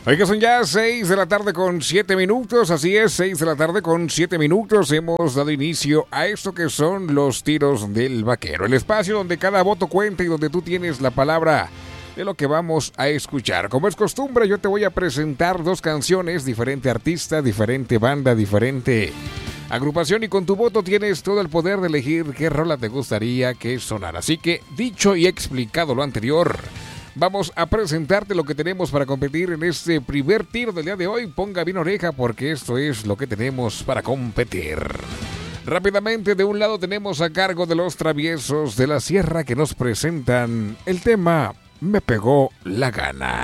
Oiga, son ya 6 de la tarde con 7 minutos, así es, 6 de la tarde con 7 minutos. Hemos dado inicio a esto que son los tiros del vaquero, el espacio donde cada voto cuenta y donde tú tienes la palabra de lo que vamos a escuchar. Como es costumbre, yo te voy a presentar dos canciones, diferente artista, diferente banda, diferente agrupación, y con tu voto tienes todo el poder de elegir qué rola te gustaría que sonara. Así que, dicho y explicado lo anterior, vamos a presentarte lo que tenemos para competir en este primer tiro del día de hoy. Ponga bien oreja porque esto es lo que tenemos para competir. Rápidamente, de un lado tenemos a cargo de los Traviesos de la Sierra que nos presentan el tema Me pegó la gana.